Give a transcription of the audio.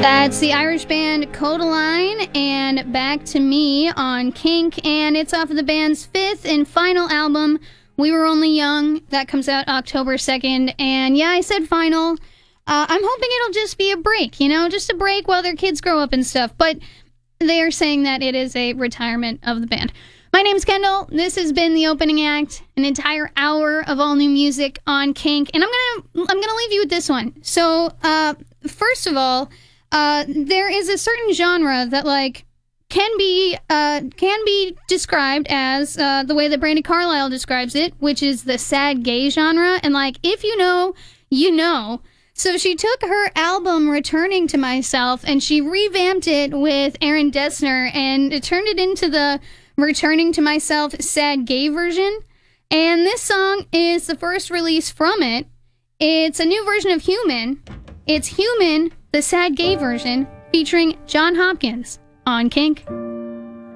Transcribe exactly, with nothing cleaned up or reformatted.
That's the Irish band Codaline and Back to Me on Kink, and it's off of the band's fifth and final album, We Were Only Young. That comes out October second, and yeah, I said final. Uh, I'm hoping it'll just be a break, you know, just a break while their kids grow up and stuff, but they are saying that it is a retirement of the band. My name's Kendall. This has been the opening act, an entire hour of all new music on Kink, and I'm gonna I'm gonna leave you with this one. So, uh, first of all, Uh, there is a certain genre that, like, can be, uh, can be described as, uh, the way that Brandi Carlile describes it, which is the sad gay genre, and, like, if you know, you know. So she took her album, Returning to Myself, and she revamped it with Aaron Dessner, and it turned it into the Returning to Myself sad gay version, and this song is the first release from it. It's a new version of Human. It's Human, the sad gay version, featuring John Hopkins on Kink.